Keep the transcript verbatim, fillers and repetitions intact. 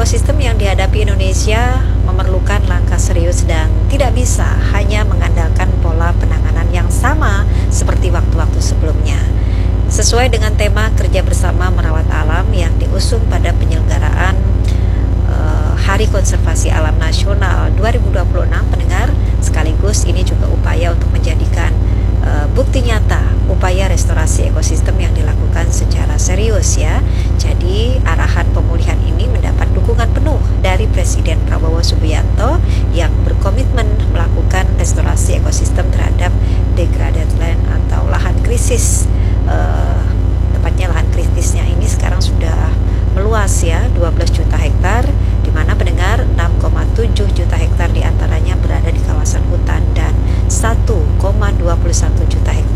ekosistem yang dihadapi Indonesia memerlukan langkah serius dan tidak bisa hanya mengandalkan pola penanganan yang sama seperti waktu-waktu sebelumnya. Sesuai dengan tema kerja bersama merawat alam yang diusung pada penyelenggaraan uh, Hari Konservasi Alam Nasional dua ribu dua puluh enam, pendengar, sekaligus ini juga upaya untuk menjadikan uh, bukti nyata upaya restorasi ekosistem yang dilakukan secara serius ya. Jadi arahan pemulihan ini mendapat dukungan penuh dari Presiden Prabowo Subianto yang berkomitmen melakukan restorasi ekosistem terhadap degraded land atau lahan krisis. Uh, tepatnya lahan kritisnya ini sekarang sudah meluas ya, dua belas juta hektar, di mana pendengar enam koma tujuh juta hektar diantaranya berada di kawasan hutan dan satu koma dua puluh satu juta hektar